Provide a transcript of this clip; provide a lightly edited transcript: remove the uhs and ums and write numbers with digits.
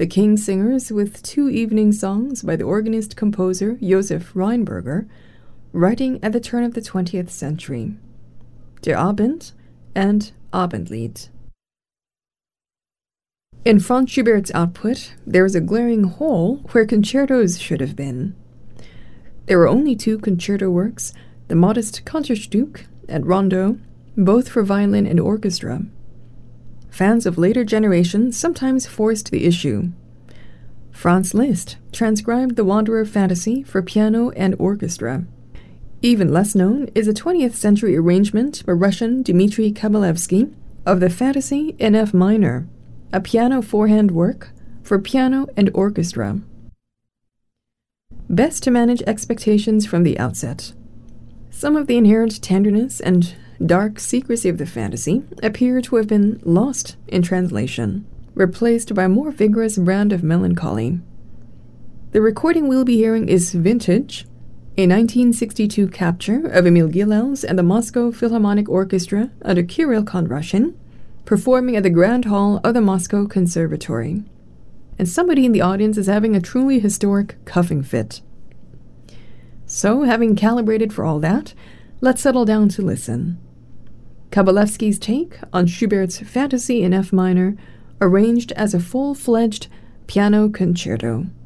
The King's Singers with 2 evening songs by the organist-composer Josef Rheinberger, writing at the turn of the 20th century. Der Abend and Abendlied. In Franz Schubert's output, there is a glaring hole where concertos should have been. There were only 2 concerto works, the modest Concertstück and Rondo, both for violin and orchestra. Fans of later generations sometimes forced the issue. Franz Liszt transcribed the Wanderer Fantasy for piano and orchestra. Even less known is a 20th century arrangement by Russian Dmitry Kabalevsky of the Fantasy in F minor, a piano four-hand work for piano and orchestra. Best to manage expectations from the outset. Some of the inherent tenderness and dark secrecy of the fantasy appear to have been lost in translation, replaced by a more vigorous brand of melancholy. The recording we'll be hearing is Vintage, a 1962 capture of Emil Gilels and the Moscow Philharmonic Orchestra under Kirill Kondrashin, performing at the Grand Hall of the Moscow Conservatory. And somebody in the audience is having a truly historic coughing fit. So, having calibrated for all that, let's settle down to listen. Kabalevsky's take on Schubert's Fantasy in F minor, arranged as a full-fledged piano concerto.